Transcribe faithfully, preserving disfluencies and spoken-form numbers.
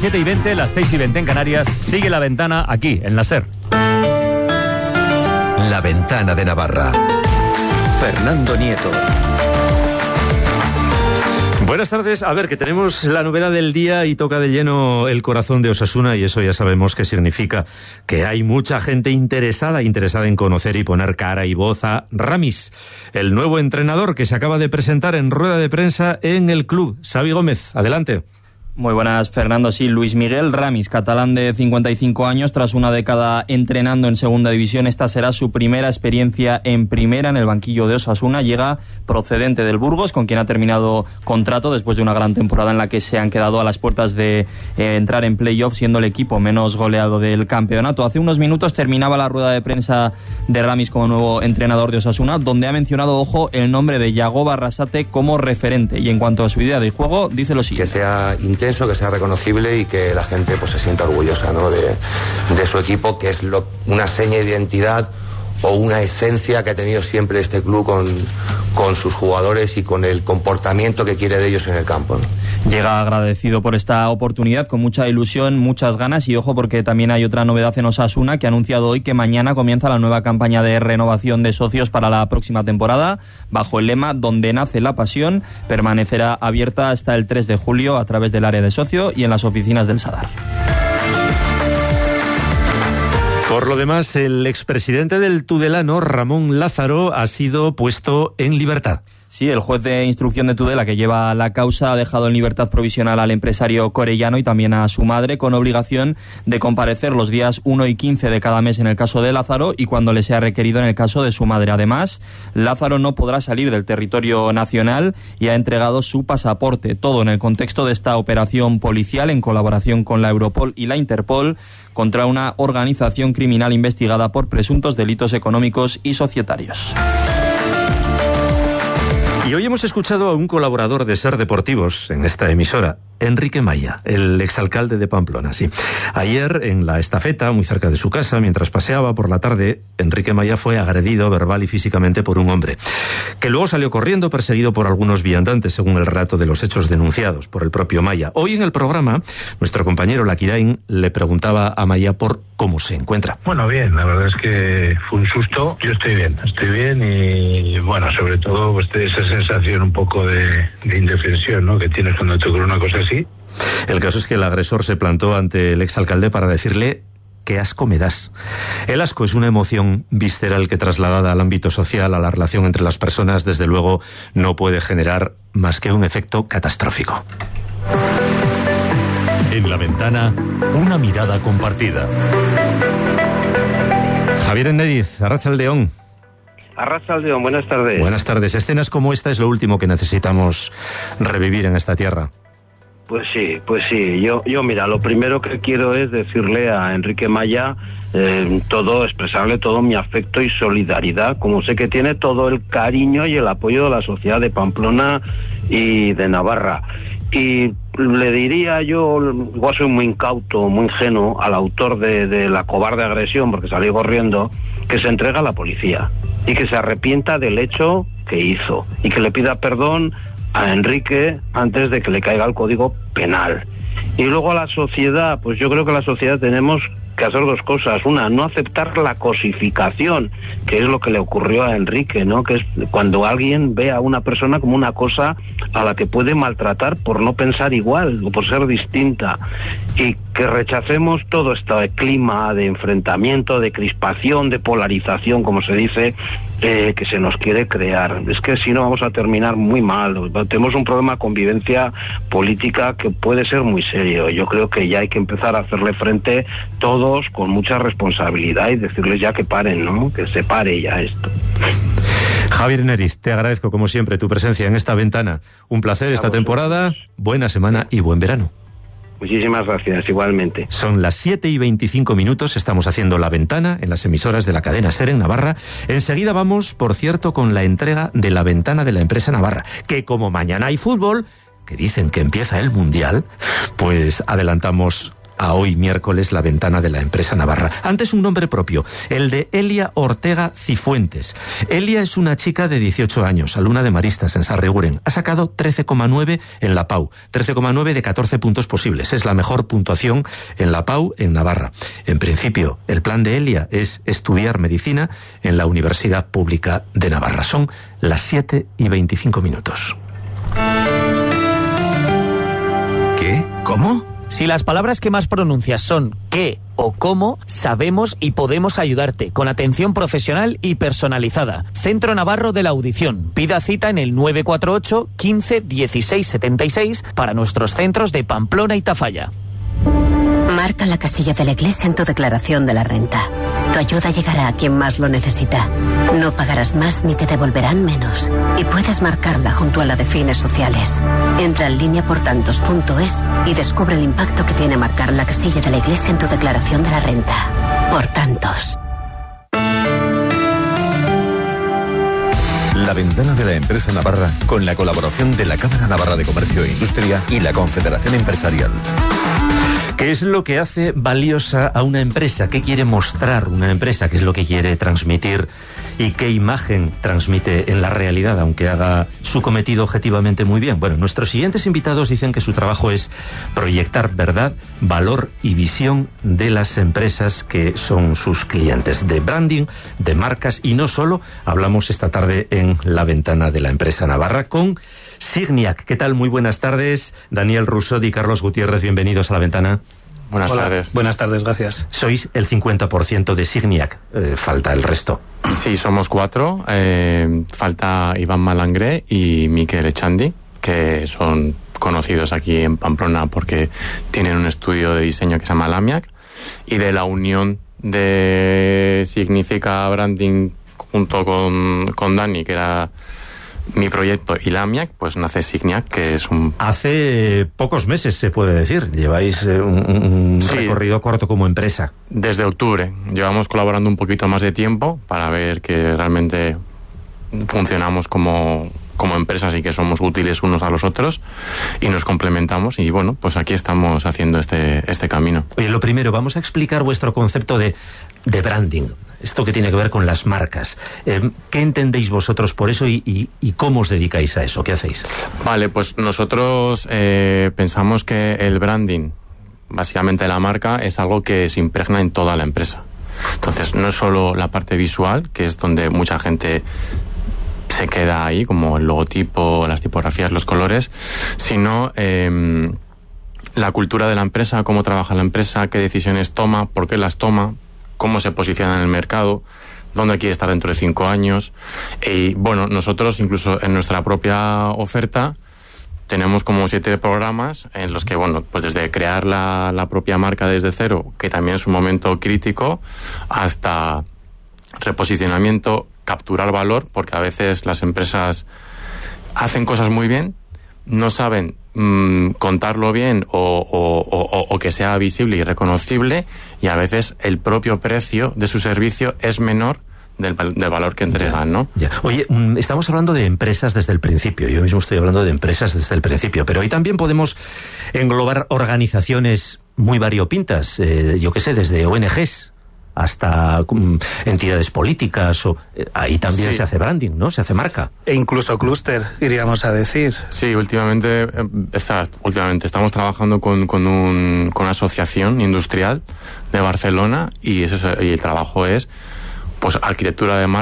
siete y veinte, las seis y veinte en Canarias. Sigue La Ventana aquí, en la SER. La Ventana de Navarra. Fernando Nieto. Buenas tardes. A ver, que tenemos la novedad del día y toca de lleno el corazón de Osasuna, y eso ya sabemos qué significa, que hay mucha gente interesada, interesada en conocer y poner cara y voz a Ramis, el nuevo entrenador que se acaba de presentar en rueda de prensa en el club. Xavi Gómez, adelante. Muy buenas, Fernando. Sí, Luis Miguel Ramis, catalán de cincuenta y cinco años, tras una década entrenando en segunda división, esta será su primera experiencia en primera en el banquillo de Osasuna. Llega procedente del Burgos, con quien ha terminado contrato después de una gran temporada en la que se han quedado a las puertas de eh, entrar en playoff, siendo el equipo menos goleado del campeonato. Hace unos minutos terminaba la rueda de prensa de Ramis como nuevo entrenador de Osasuna, donde ha mencionado, ojo, el nombre de Yago Barrasate como referente. Y en cuanto a su idea de juego, dice lo siguiente: que sea intenso, que sea reconocible y que la gente pues se sienta orgullosa, ¿no?, de, de su equipo, que es lo, una seña de identidad o una esencia que ha tenido siempre este club con, con sus jugadores y con el comportamiento que quiere de ellos en el campo, ¿no? Llega agradecido por esta oportunidad, con mucha ilusión, muchas ganas, y ojo, porque también hay otra novedad en Osasuna, que ha anunciado hoy que mañana comienza la nueva campaña de renovación de socios para la próxima temporada, bajo el lema "Donde nace la pasión". Permanecerá abierta hasta el tres de julio a través del área de socio y en las oficinas del Sadar. Por lo demás, el expresidente del Tudelano, Ramón Lázaro, ha sido puesto en libertad. Sí, el juez de instrucción de Tudela, que lleva la causa, ha dejado en libertad provisional al empresario corellano y también a su madre, con obligación de comparecer los días uno y quince de cada mes en el caso de Lázaro y cuando le sea requerido en el caso de su madre. Además, Lázaro no podrá salir del territorio nacional y ha entregado su pasaporte, todo en el contexto de esta operación policial en colaboración con la Europol y la Interpol contra una organización criminal investigada por presuntos delitos económicos y societarios. Y hoy hemos escuchado a un colaborador de SER Deportivos en esta emisora, Enrique Maya, el exalcalde de Pamplona, sí. Ayer, en la estafeta, muy cerca de su casa, mientras paseaba por la tarde, Enrique Maya fue agredido verbal y físicamente por un hombre, que luego salió corriendo perseguido por algunos viandantes, según el relato de los hechos denunciados por el propio Maya. Hoy en el programa, nuestro compañero Laquirain le preguntaba a Maya por cómo se encuentra. Bueno, bien, la verdad es que fue un susto. Yo estoy bien, estoy bien y, bueno, sobre todo pues, esa sensación un poco de, de indefensión, ¿no?, que tienes cuando te ocurre una cosa así. El caso es que el agresor se plantó ante el exalcalde para decirle: "Qué asco me das". El asco es una emoción visceral que, trasladada al ámbito social, a la relación entre las personas, desde luego no puede generar más que un efecto catastrófico. En La Ventana, una mirada compartida. Javier Enériz, Arratsaldeón. Arratsaldeón, buenas tardes. Buenas tardes. Escenas como esta es lo último que necesitamos revivir en esta tierra. Pues sí, pues sí. Yo, yo mira, lo primero que quiero es decirle a Enrique Maya eh, todo, expresarle todo mi afecto y solidaridad, como sé que tiene todo el cariño y el apoyo de la sociedad de Pamplona y de Navarra. Y le diría yo, igual soy muy incauto, muy ingenuo, al autor de, de la cobarde agresión, porque salió corriendo, que se entregue a la policía y que se arrepienta del hecho que hizo y que le pida perdón a Enrique antes de que le caiga el código penal. Y luego a la sociedad, pues yo creo que la sociedad tenemos que hacer dos cosas. Una, no aceptar la cosificación, que es lo que le ocurrió a Enrique, ¿no?, que es cuando alguien ve a una persona como una cosa a la que puede maltratar por no pensar igual o por ser distinta, y que rechacemos todo este clima de enfrentamiento, de crispación, de polarización, como se dice, eh, que se nos quiere crear. Es que si no vamos a terminar muy mal. Tenemos un problema de convivencia política que puede ser muy serio. Yo creo que ya hay que empezar a hacerle frente todos con mucha responsabilidad y decirles ya que paren, ¿no?, que se pare ya esto. Javier Enériz, te agradezco como siempre tu presencia en esta ventana. Un placer esta temporada, buena semana y buen verano. Muchísimas gracias, igualmente. Son las siete y veinticinco minutos, estamos haciendo La Ventana en las emisoras de la cadena SER en Navarra. Enseguida vamos, por cierto, con la entrega de La Ventana de la empresa Navarra, que como mañana hay fútbol, que dicen que empieza el Mundial, pues adelantamos a hoy miércoles la ventana de la empresa navarra. Antes un nombre propio, el de Elia Ortega Cifuentes. Elia es una chica de dieciocho años, alumna de Maristas en Sarriguren. Ha sacado trece coma nueve en la Pau, trece coma nueve de catorce puntos posibles. Es la mejor puntuación en la Pau en Navarra. En principio, el plan de Elia es estudiar medicina en la Universidad Pública de Navarra. Son las siete y veinticinco minutos. ¿Qué? ¿Cómo? Si las palabras que más pronuncias son qué o cómo, sabemos y podemos ayudarte con atención profesional y personalizada. Centro Navarro de la Audición. Pida cita en el nueve cuatro ocho, quince, dieciséis, setenta y seis para nuestros centros de Pamplona y Tafalla. Marca la casilla de la Iglesia en tu declaración de la renta. Tu ayuda llegará a quien más lo necesita. No pagarás más ni te devolverán menos. Y puedes marcarla junto a la de fines sociales. Entra en línea por tantos punto es y descubre el impacto que tiene marcar la casilla de la Iglesia en tu declaración de la renta. Por tantos. La ventana de la empresa navarra con la colaboración de la Cámara Navarra de Comercio e Industria y la Confederación Empresarial. ¿Qué es lo que hace valiosa a una empresa? ¿Qué quiere mostrar una empresa? ¿Qué es lo que quiere transmitir? ¿Y qué imagen transmite en la realidad, aunque haga su cometido objetivamente muy bien? Bueno, nuestros siguientes invitados dicen que su trabajo es proyectar verdad, valor y visión de las empresas que son sus clientes, de branding, de marcas, y no solo. Hablamos esta tarde en la ventana de la empresa navarra con Signiac. ¿Qué tal? Muy buenas tardes. Daniel Rousseau y Carlos Gutiérrez, bienvenidos a la ventana. Buenas Hola. tardes. Buenas tardes, gracias. Sois el cincuenta por ciento de Signiac, eh, falta el resto. Sí, somos cuatro. Eh, falta Iván Malangré y Miquel Echandi, que son conocidos aquí en Pamplona porque tienen un estudio de diseño que se llama Lamiac, y de la unión de Significa Branding junto con, con Dani, que era mi proyecto, y Lamiac, pues nace Signiac, que es un... Hace pocos meses, se puede decir. Lleváis eh, un, un sí, recorrido corto como empresa. Desde octubre. Llevamos colaborando un poquito más de tiempo para ver que realmente funcionamos como, como empresas y que somos útiles unos a los otros y nos complementamos, y bueno, pues aquí estamos haciendo este, este camino. Oye, lo primero, vamos a explicar vuestro concepto de, de branding. Esto que tiene que ver con las marcas. Eh, ¿Qué entendéis vosotros por eso y, y, y cómo os dedicáis a eso? ¿Qué hacéis? Vale, pues nosotros eh, pensamos que el branding, básicamente la marca, es algo que se impregna en toda la empresa. Entonces, no es solo la parte visual, que es donde mucha gente se queda ahí, como el logotipo, las tipografías, los colores, sino eh, la cultura de la empresa, cómo trabaja la empresa, qué decisiones toma, por qué las toma, cómo se posiciona en el mercado, dónde quiere estar dentro de cinco años. Y bueno, nosotros incluso en nuestra propia oferta tenemos como siete programas en los que, bueno, pues desde crear la, la propia marca desde cero, que también es un momento crítico, hasta reposicionamiento, capturar valor, porque a veces las empresas hacen cosas muy bien, no saben mmm, contarlo bien o, o, o, o que sea visible y reconocible, y a veces el propio precio de su servicio es menor del, del valor que entregan, ya, ¿no? Ya. Oye, estamos hablando de empresas desde el principio, yo mismo estoy hablando de empresas desde el principio, pero hoy también podemos englobar organizaciones muy variopintas, eh, yo qué sé, desde O N Ges hasta um, entidades políticas, o eh, ahí también sí se hace branding, ¿no? Se hace marca. E incluso clúster, iríamos a decir. Sí, últimamente, eh, está, últimamente estamos trabajando con, con, un, con una asociación industrial de Barcelona, y, ese, y el trabajo es pues arquitectura de marca,